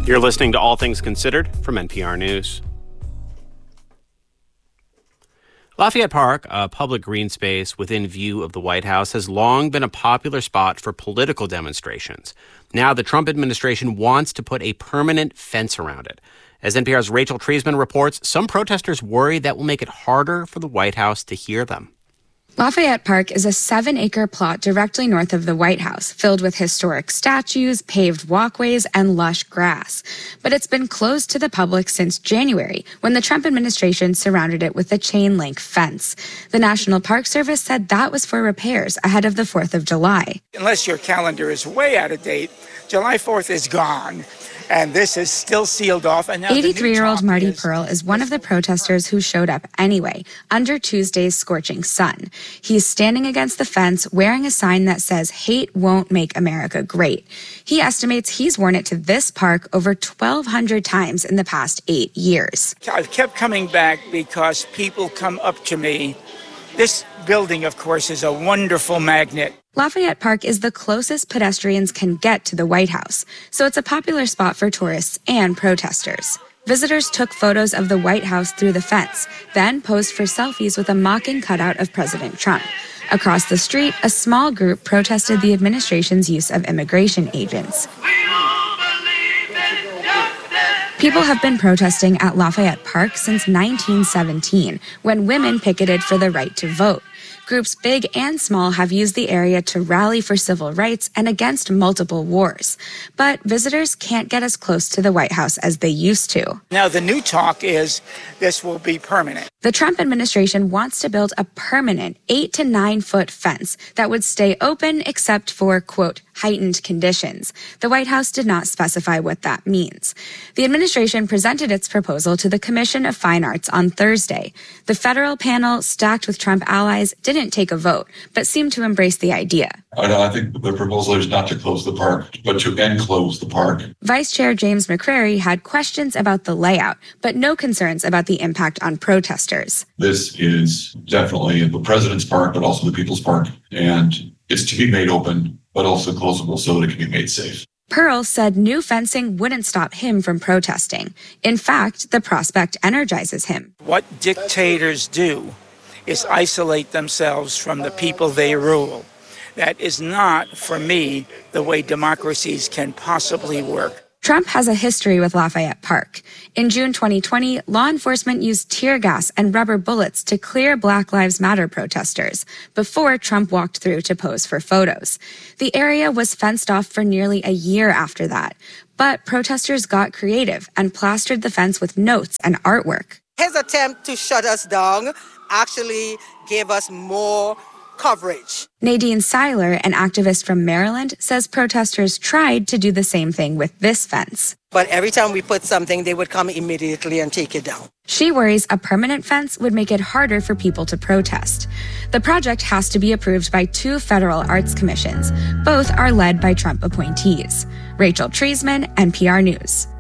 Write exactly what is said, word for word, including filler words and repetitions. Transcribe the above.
You're listening to All Things Considered from N P R News. Lafayette Park, a public green space within view of the White House, has long been a popular spot for political demonstrations. Now the Trump administration wants to put a permanent fence around it. As N P R's Rachel Treisman reports, some protesters worry that will make it harder for the White House to hear them. Lafayette Park is a seven-acre plot directly north of the White House, filled with historic statues, paved walkways, and lush grass. But it's been closed to the public since January, when the Trump administration surrounded it with a chain-link fence. The National Park Service said that was for repairs ahead of the fourth of July. Unless your calendar is way out of date, July fourth is gone. And this is still sealed off. And eighty-three-year-old Marty is, Pearl is one of the protesters who showed up anyway, under Tuesday's scorching sun. He's standing against the fence, wearing a sign that says, "Hate won't make America great." He estimates he's worn it to this park over twelve hundred times in the past eight years. I've kept coming back because people come up to me. This building, of course, is a wonderful magnet. Lafayette Park is the closest pedestrians can get to the White House, so it's a popular spot for tourists and protesters. Visitors took photos of the White House through the fence, then posed for selfies with a mocking cutout of President Trump. Across the street, a small group protested the administration's use of immigration agents. People have been protesting at Lafayette Park since nineteen seventeen, when women picketed for the right to vote. Groups big and small have used the area to rally for civil rights and against multiple wars. But visitors can't get as close to the White House as they used to. Now, the new talk is this will be permanent. The Trump administration wants to build a permanent eight to nine foot fence that would stay open except for, quote, heightened conditions. The White House did not specify what that means. The administration presented its proposal to the Commission of Fine Arts on Thursday. The federal panel, stacked with Trump allies, didn't take a vote, but seemed to embrace the idea. I think the proposal is not to close the park, but to enclose the park. Vice Chair James McCrary had questions about the layout, but no concerns about the impact on protesters. This is definitely the president's park, but also the people's park, and it's to be made open, but also closable so that it can be made safe. Pearl said new fencing wouldn't stop him from protesting. In fact, the prospect energizes him. What dictators do is isolate themselves from the people they rule. That is not, for me, the way democracies can possibly work. Trump has a history with Lafayette Park. In June twenty twenty, law enforcement used tear gas and rubber bullets to clear Black Lives Matter protesters before Trump walked through to pose for photos. The area was fenced off for nearly a year after that, but protesters got creative and plastered the fence with notes and artwork. His attempt to shut us down actually gave us more coverage. Nadine Seiler, an activist from Maryland, says protesters tried to do the same thing with this fence. But every time we put something, they would come immediately and take it down. She worries a permanent fence would make it harder for people to protest. The project has to be approved by two federal arts commissions. Both are led by Trump appointees. Rachel Treisman, N P R News.